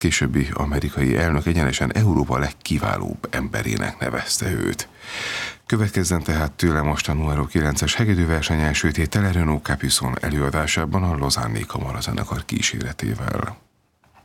későbbi amerikai elnök egyenesen Európa legkiválóbb emberének nevezte őt. Következzen tehát tőle most a Numero 9-es hegedűverseny első tétele Renaud Capuçon előadásában a Lausanne-i Kamarazenekar kíséretével.